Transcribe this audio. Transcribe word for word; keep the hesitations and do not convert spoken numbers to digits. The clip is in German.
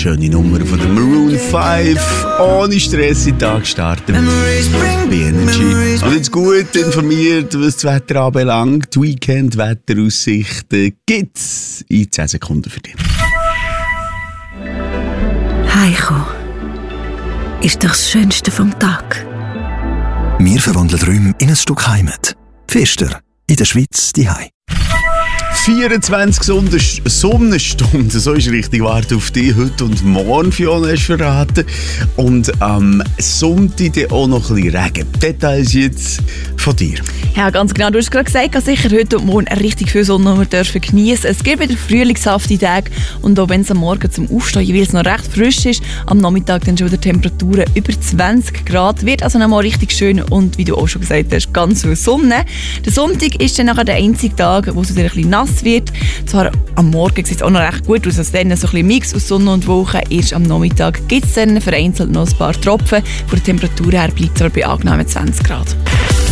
schöne Nummer von der Maroon fünf. Ohne Stress in den Tag starten. Bei Energy. Und jetzt gut informiert, was das Wetter anbelangt. Weekend-Wetteraussichten gibt's in zehn Sekunden für dich. Heimkommen ist doch das Schönste vom Tag. Wir verwandeln Räume in ein Stück Heimat. Pfister, in der Schweiz, die Hei. vierundzwanzig Sonnenstunden, so ist richtig, warte auf dich heute und morgen, Fiona, hast du verraten. Und am Sonntag dann auch noch ein bisschen Regen. Details jetzt von dir. Ja, ganz genau. Du hast gerade gesagt, dass sicher heute und morgen richtig viel Sonne wir dürfen geniessen. Es gibt wieder frühlingshafte Tage und auch wenn es am Morgen zum Aufstehen jeweils noch recht frisch ist, am Nachmittag dann schon wieder Temperaturen über zwanzig Grad. Wird also noch mal richtig schön und wie du auch schon gesagt hast, ganz viel Sonne. Der Sonntag ist dann nachher der einzige Tag, wo es wieder ein bisschen nass wird. Zwar am Morgen sieht es auch noch recht gut aus, also dann so ein bisschen Mix aus Sonne und Wolken. Erst am Nachmittag gibt es dann vereinzelt noch ein paar Tropfen. Von der Temperatur her bleibt es aber bei angenehmen zwanzig Grad.